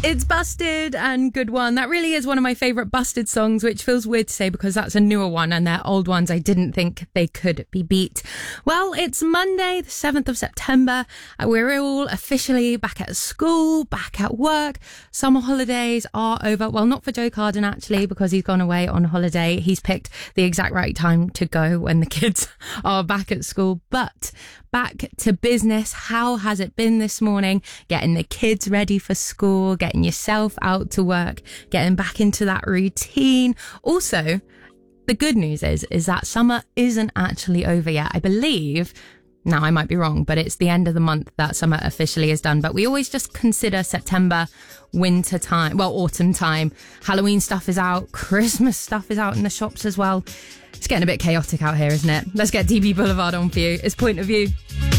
It's Busted and Good One. That really is one of my favourite Busted songs, which feels weird to say because that's a newer one and their old ones I didn't think they could be beat. Well, it's Monday, the 7th of September. We're all officially back at school, back at work. Summer holidays are over. Well, not for Joe Carden, actually, because he's gone away on holiday. He's picked the exact right time to go when the kids are back at school. But back to business. How has it been this morning? Getting the kids ready for school, getting yourself out to work, getting back into that routine. Also, the good news is that summer isn't actually over yet. I believe, now I might be wrong, but it's the end of the month that summer officially is done. But we always just consider September winter time, well, autumn time. Halloween stuff is out, Christmas stuff is out in the shops as well. It's getting a bit chaotic out here, isn't it? Let's get DB Boulevard on for you. It's Point of View.